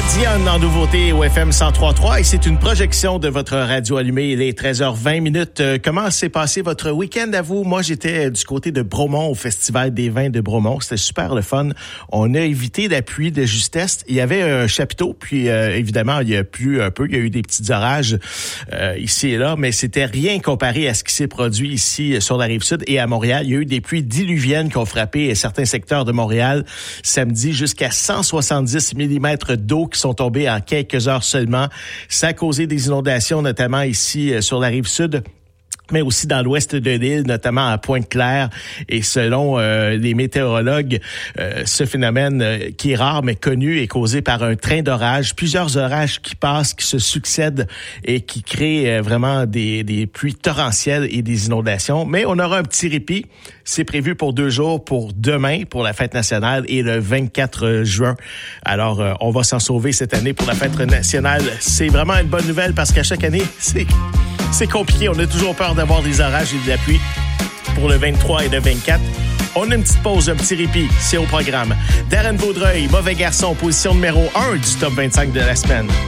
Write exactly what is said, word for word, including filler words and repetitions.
Dion en nouveauté au F M cent trois virgule trois et c'est une projection de votre radio allumée. Il est treize heures vingt minutes. Euh, comment s'est passé votre week-end à vous? Moi, j'étais du côté de Bromont au Festival des vins de Bromont. C'était super le fun. On a évité la pluie de justesse. Il y avait un chapiteau, puis euh, évidemment, il y a plu un peu. Il y a eu des petits orages euh, ici et là, mais c'était rien comparé à ce qui s'est produit ici sur la Rive-Sud et à Montréal. Il y a eu des pluies diluviennes qui ont frappé certains secteurs de Montréal samedi, jusqu'à cent soixante-dix millimètres d'eau qui sont tombés en quelques heures seulement. Ça a causé des inondations, notamment ici euh, sur la Rive-Sud, mais aussi dans l'ouest de l'île, notamment à Pointe-Claire. Et selon euh, les météorologues, euh, ce phénomène euh, qui est rare mais connu est causé par un train d'orage, plusieurs orages qui passent, qui se succèdent et qui créent euh, vraiment des, des pluies torrentielles et des inondations. Mais on aura un petit répit. C'est prévu pour deux jours, pour demain, pour la fête nationale et le vingt-quatre juin. Alors, euh, on va s'en sauver cette année pour la fête nationale. C'est vraiment une bonne nouvelle parce qu'à chaque année, c'est... C'est compliqué, on a toujours peur d'avoir des orages et de la pluie pour le vingt-trois et le vingt-quatre. On a une petite pause, un petit répit, c'est au programme. Darren Vaudreuil, Mauvais garçon, position numéro un du top vingt-cinq de la semaine.